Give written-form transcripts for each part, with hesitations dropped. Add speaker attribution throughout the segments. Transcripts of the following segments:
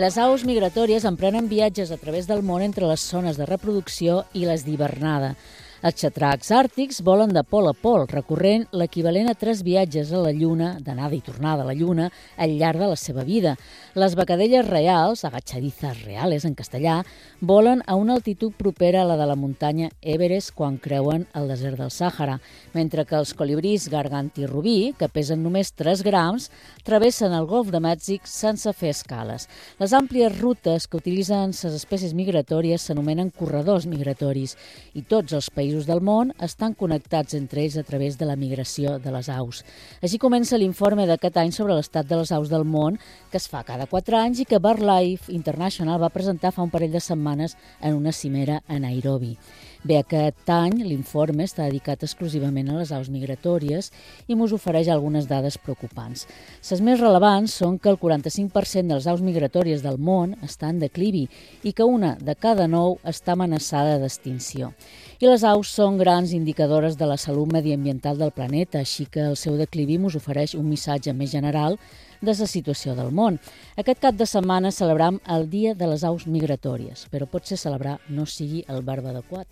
Speaker 1: Les aus migratòries emprenen viatges a través del món entre les zones de reproducció i les d'hivernada. Els xatracs àrtics volen de pol a pol, recorrent l'equivalent a 3 viatges a la Lluna, d'anada i tornada a la Lluna, al llarg de la seva vida. Les becadelles reals, agachadizas reales en castellà, volen a una altitud propera a la de la muntanya Everest quan creuen el desert del Sàhara, mentre que els colibrís gargantirrubí, que pesen només 3 grams, travessen el Golf de Mèxic sense fer escales. Les àmplies rutes que utilitzen les espècies migratòries s'anomenen corredors migratoris i tots els països del món estan connectats entre ells a través de la migració de les aus. Així comença l'informe d'aquest any sobre l'estat de les aus del món, que es fa cada 4 anys i que BirdLife International va presentar fa un parell de setmanes en una cimera a Nairobi. Bé, aquest any l'informe està dedicat exclusivament a les aus migratòries i mos ofereix algunes dades preocupants. Les més rellevants són que el 45% de les aus migratòries del món està en declivi i que una de cada 9 està amenaçada d'extinció. I les aus són grans indicadores de la salut mediambiental del planeta, així que el seu declivi mos ofereix un missatge més general de la situació del món. Aquest cap de setmana celebram el Dia de les Aus Migratòries, però potser celebrar no sigui el verb adequat.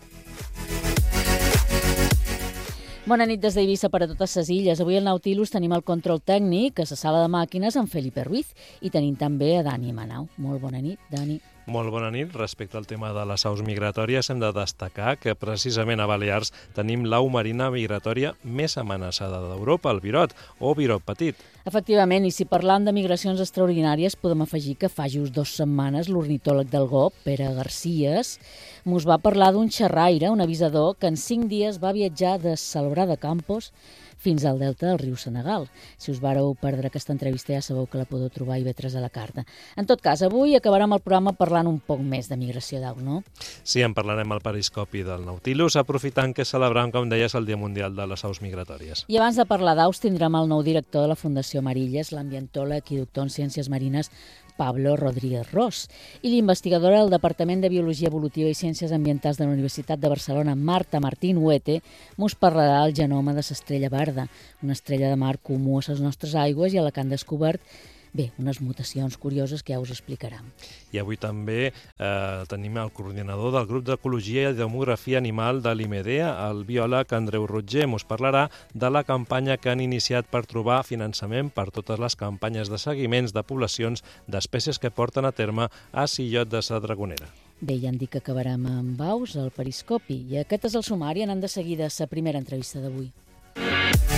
Speaker 1: Bona nit des d'Eivissa per a totes les illes. Avui al Nautilus tenim el control tècnic, a la sala de màquines, amb Felipe Ruiz, i tenim també a Dani Manau. Molt bona nit, Dani.
Speaker 2: Molt bona nit. Respecte al tema de les aus migratòries, hem de destacar que precisament a Balears tenim l'au marina migratòria més amenaçada d'Europa, el virot, o virot petit.
Speaker 1: Efectivament, i si parlam de migracions extraordinàries, podem afegir que fa just 2 setmanes l'ornitòleg del GOB, Pere Garcías, mos va parlar d'un xerraire, un avisador, que en 5 dies va viatjar de Salobrar de Campos fins al delta del riu Senegal. Si us vareu perdre aquesta entrevista ja sabeu que la podeu trobar a IB3 a la carta. En tot cas, avui acabarem el programa parlant un poc més de migració d'aus, no?
Speaker 2: Sí, en parlarem al periscopi del Nautilus, aprofitant que celebrem, com deies, el Dia Mundial de les Aus Migratòries.
Speaker 1: I abans de parlar d'aus tindrem el nou director de la Fundació Marilles, l'ambientòleg i doctor en Ciències Marines, Pablo Rodríguez Ros, i l'investigadora del Departament de Biologia Evolutiva i Ciències Ambientals de la Universitat de Barcelona, Marta Martín Huete, mos parlarà del genoma de l'estrella verda, una estrella de mar comú a les nostres aigües i a la que han descobert unes mutacions curioses que ja us explicarem.
Speaker 2: I avui també tenim el coordinador del grup d'Ecologia i Demografia Animal de l'IMEDEA, el biòleg Andreu Rotger. Ens parlarà de la campanya que han iniciat per trobar finançament per totes les campanyes de seguiments de poblacions d'espècies que porten a terme a Sillot de la Dragonera.
Speaker 1: Bé, ja han dit que acabarem amb aus al periscopi i aquest és el sumari, anant de seguida a la primera entrevista d'avui.